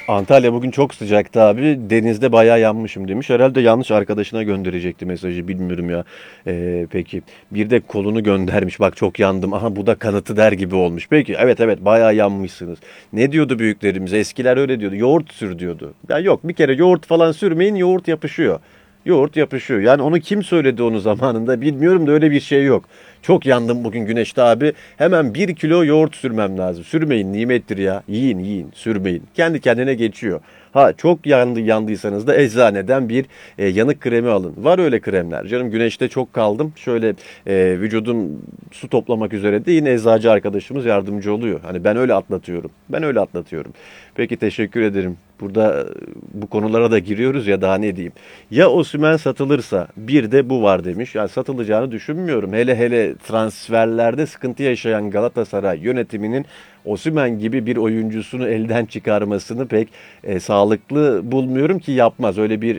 Antalya bugün çok sıcaktı abi. Denizde bayağı yanmışım demiş. Herhalde yanlış arkadaşına gönderecekti mesajı. Bilmiyorum ya. Peki. Bir de kolunu göndermiş. Bak çok yandım. Aha bu da kanıtı der gibi olmuş. Peki evet evet bayağı yanmışsınız. Ne diyordu büyüklerimiz? Eskiler öyle diyordu. Yoğurt sür diyordu. Ya yok bir kere yoğurt falan sürmeyin. Yoğurt yapışıyor. Yoğurt yapışıyor. Yani onu kim söyledi onu zamanında bilmiyorum da öyle bir şey yok. Çok yandım bugün güneşte abi. Hemen 1 kilo yoğurt sürmem lazım. Sürmeyin nimettir ya. Yiyin yiyin sürmeyin. Kendi kendine geçiyor. Ha çok yandıysanız da eczaneden bir yanık kremi alın. Var öyle kremler. Canım güneşte çok kaldım. Şöyle vücudum su toplamak üzere de yine eczacı arkadaşımız yardımcı oluyor. Hani ben öyle atlatıyorum. Ben öyle atlatıyorum. Peki teşekkür ederim. Burada bu konulara da giriyoruz ya daha ne diyeyim. Ya Osimhen satılırsa bir de bu var demiş. Yani satılacağını düşünmüyorum. Hele hele transferlerde sıkıntı yaşayan Galatasaray yönetiminin Osimhen gibi bir oyuncusunu elden çıkarmasını pek sağlıklı bulmuyorum ki yapmaz. Öyle bir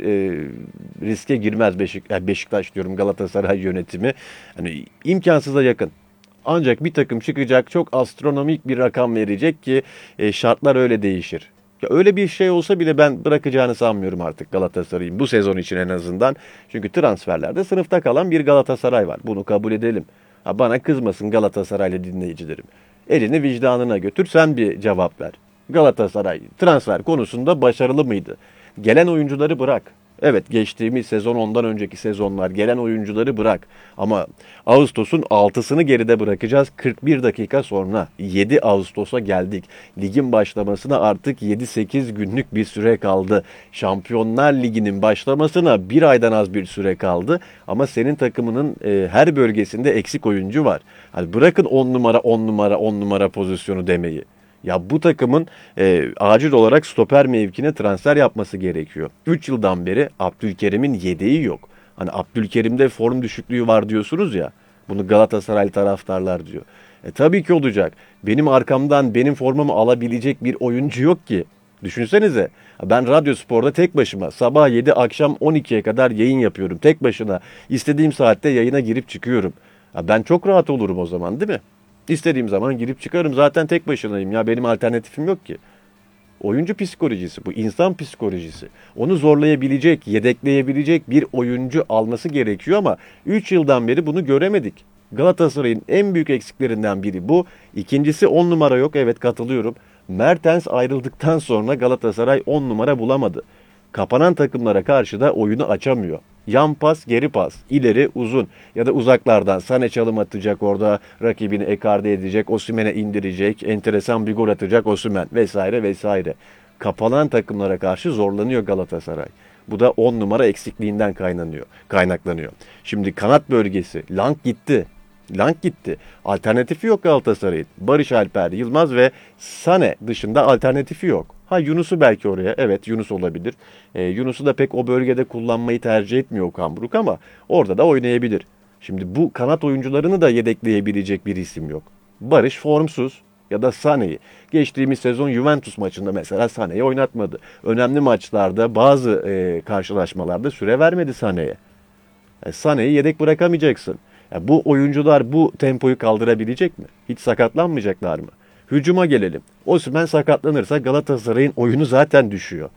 riske girmez Beşiktaş diyorum Galatasaray yönetimi. Hani imkansıza yakın. Ancak bir takım çıkacak çok astronomik bir rakam verecek ki şartlar öyle değişir. Ya öyle bir şey olsa bile ben bırakacağını sanmıyorum artık Galatasaray'ın bu sezon için en azından. Çünkü transferlerde sınıfta kalan bir Galatasaray var. Bunu kabul edelim. Ha bana kızmasın Galatasaraylı dinleyicilerim. Elini vicdanına götür sen bir cevap ver. Galatasaray transfer konusunda başarılı mıydı? Gelen oyuncuları bırak. Evet geçtiğimiz sezon ondan önceki sezonlar gelen oyuncuları bırak. Ama Ağustos'un 6'sını geride bırakacağız. 41 dakika sonra 7 Ağustos'a geldik. Ligin başlamasına artık 7-8 günlük bir süre kaldı. Şampiyonlar Ligi'nin başlamasına bir aydan az bir süre kaldı. Ama senin takımının her bölgesinde eksik oyuncu var. Hani bırakın 10 numara 10 numara 10 numara pozisyonu demeyi. Ya bu takımın acil olarak stoper mevkine transfer yapması gerekiyor. 3 yıldan beri Abdülkerim'in yedeği yok. Hani Abdülkerim'de form düşüklüğü var diyorsunuz ya. Bunu Galatasaray taraftarlar diyor. Tabii ki olacak. Benim arkamdan benim formamı alabilecek bir oyuncu yok ki. Düşünsenize. Ben Radyo Spor'da tek başıma sabah 7 akşam 12'ye kadar yayın yapıyorum. Tek başına istediğim saatte yayına girip çıkıyorum. Ben çok rahat olurum o zaman değil mi? İstediğim zaman girip çıkarım. Zaten tek başınayım ya. Benim alternatifim yok ki. Oyuncu psikolojisi bu. İnsan psikolojisi. Onu zorlayabilecek, yedekleyebilecek bir oyuncu alması gerekiyor ama 3 yıldan beri bunu göremedik. Galatasaray'ın en büyük eksiklerinden biri bu. İkincisi 10 numara yok. Evet katılıyorum. Mertens ayrıldıktan sonra Galatasaray 10 numara bulamadı. Kapanan takımlara karşı da oyunu açamıyor. Yan pas, geri pas, ileri, uzun ya da uzaklardan Sané çalım atacak orada rakibini ekarte edecek, Osimhen'e indirecek, enteresan bir gol atacak Osimhen vesaire vesaire. Kapanan takımlara karşı zorlanıyor Galatasaray. Bu da 10 numara eksikliğinden kaynaklanıyor. Şimdi kanat bölgesi, Lang gitti. Lang gitti. Alternatifi yok Galatasaray'ın. Barış Alper Yılmaz ve Sané dışında alternatifi yok. Ha Yunus'u belki oraya. Evet Yunus olabilir. Yunus'u da pek o bölgede kullanmayı tercih etmiyor Okan Buruk ama orada da oynayabilir. Şimdi bu kanat oyuncularını da yedekleyebilecek bir isim yok. Barış formsuz ya da Sané'yi. Geçtiğimiz sezon Juventus maçında mesela Sané'yi oynatmadı. Önemli maçlarda bazı karşılaşmalarda süre vermedi Sané'ye. Sané'yi yedek bırakamayacaksın. Bu oyuncular bu tempoyu kaldırabilecek mi? Hiç sakatlanmayacaklar mı? Hücuma gelelim. Osimhen sakatlanırsa Galatasaray'ın oyunu zaten düşüyor.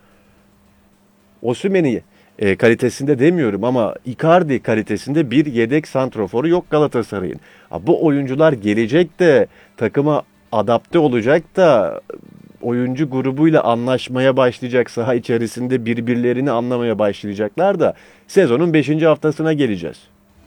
Osimhen'i kalitesinde demiyorum ama Icardi kalitesinde bir yedek santroforu yok Galatasaray'ın. Bu oyuncular gelecek de takıma adapte olacak da oyuncu grubuyla anlaşmaya başlayacak. Saha içerisinde birbirlerini anlamaya başlayacaklar da sezonun 5. haftasına geleceğiz.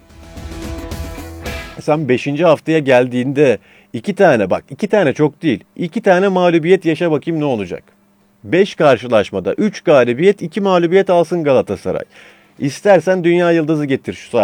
Sen 5. haftaya geldiğinde 2 tane bak 2 tane çok değil. 2 tane mağlubiyet yaşa bakayım ne olacak? 5 karşılaşmada 3 galibiyet 2 mağlubiyet alsın Galatasaray. İstersen dünya yıldızı getir şu